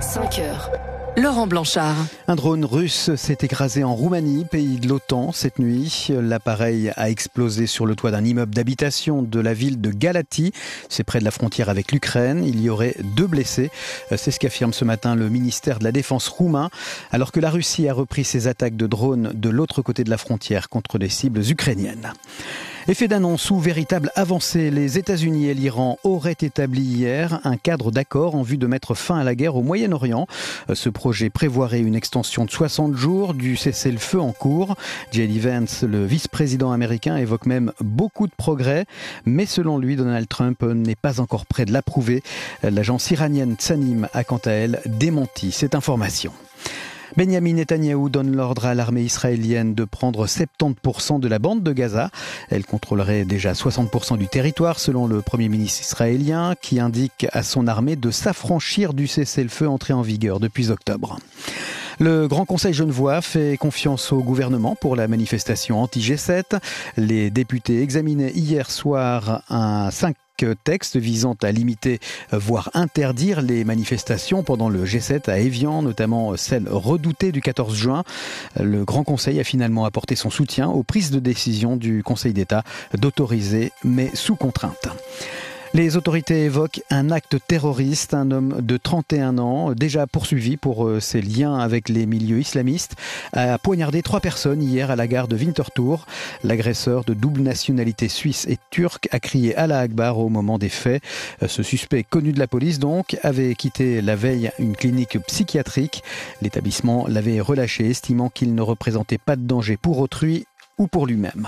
5 heures. Laurent Blanchard. Un drone russe s'est écrasé en Roumanie, pays de l'OTAN, cette nuit. L'appareil a explosé sur le toit d'un immeuble d'habitation de la ville de Galați. C'est près de la frontière avec l'Ukraine. Il y aurait 2 blessés. C'est ce qu'affirme ce matin le ministère de la Défense roumain, alors que la Russie a repris ses attaques de drones de l'autre côté de la frontière contre des cibles ukrainiennes. Effet d'annonce ou véritable avancée, les États-Unis et l'Iran auraient établi hier un cadre d'accord en vue de mettre fin à la guerre au Moyen-Orient. Ce projet prévoirait une extension de 60 jours du cessez-le-feu en cours. J.D. Vance, le vice-président américain, évoque même beaucoup de progrès, mais selon lui, Donald Trump n'est pas encore prêt de l'approuver. L'agence iranienne Tsanim a quant à elle démenti cette information. Benyamin Netanyahou donne l'ordre à l'armée israélienne de prendre 70% de la bande de Gaza. Elle contrôlerait déjà 60% du territoire selon le Premier ministre israélien qui indique à son armée de s'affranchir du cessez-le-feu entré en vigueur depuis octobre. Le Grand Conseil genevois fait confiance au gouvernement pour la manifestation anti-G7. Les députés examinaient hier soir un 5 textes visant à limiter, voire interdire les manifestations pendant le G7 à Évian, notamment celle redoutée du 14 juin. Le Grand Conseil a finalement apporté son soutien aux prises de décision du Conseil d'État d'autoriser, mais sous contrainte. Les autorités évoquent un acte terroriste. Un homme de 31 ans, déjà poursuivi pour ses liens avec les milieux islamistes, a poignardé 3 personnes hier à la gare de Winterthur. L'agresseur de double nationalité suisse et turque a crié Allah Akbar au moment des faits. Ce suspect, connu de la police donc, avait quitté la veille une clinique psychiatrique. L'établissement l'avait relâché, estimant qu'il ne représentait pas de danger pour autrui ou pour lui-même.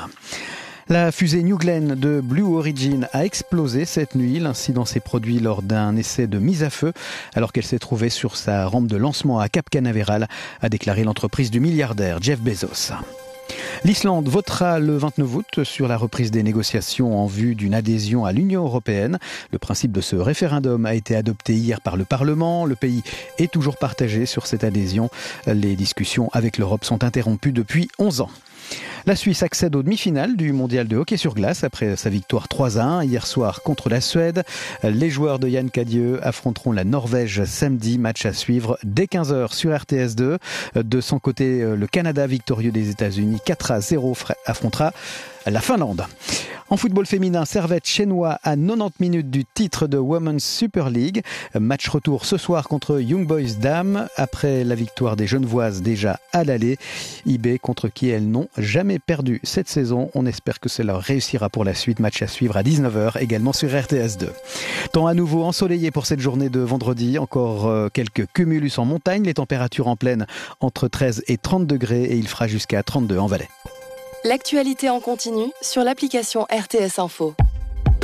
La fusée New Glenn de Blue Origin a explosé cette nuit. L'incident s'est produit lors d'un essai de mise à feu alors qu'elle s'est trouvée sur sa rampe de lancement à Cap Canaveral, a déclaré l'entreprise du milliardaire Jeff Bezos. L'Islande votera le 29 août sur la reprise des négociations en vue d'une adhésion à l'Union européenne. Le principe de ce référendum a été adopté hier par le Parlement. Le pays est toujours partagé sur cette adhésion. Les discussions avec l'Europe sont interrompues depuis 11 ans. La Suisse accède aux demi-finales du mondial de hockey sur glace après sa victoire 3-1 hier soir contre la Suède. Les joueurs de Yann Cadieux affronteront la Norvège samedi, match à suivre dès 15h sur RTS2. De son côté, le Canada victorieux des États-Unis 4-0 affrontera la Finlande. En football féminin, Servette chinois à 90 minutes du titre de Women's Super League. Match retour ce soir contre Young Boys Dames après la victoire des Genevoises déjà à l'aller. IB contre qui elles n'ont jamais perdu cette saison. On espère que cela réussira pour la suite. Match à suivre à 19h également sur RTS2. Temps à nouveau ensoleillé pour cette journée de vendredi. Encore quelques cumulus en montagne. Les températures en plaine entre 13 et 30 degrés et il fera jusqu'à 32 en Valais. L'actualité en continu sur l'application RTS Info.